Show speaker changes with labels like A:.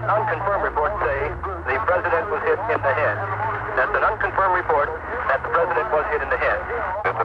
A: unconfirmed reports say the president was hit in the head. That's an unconfirmed report that the president was hit in the head.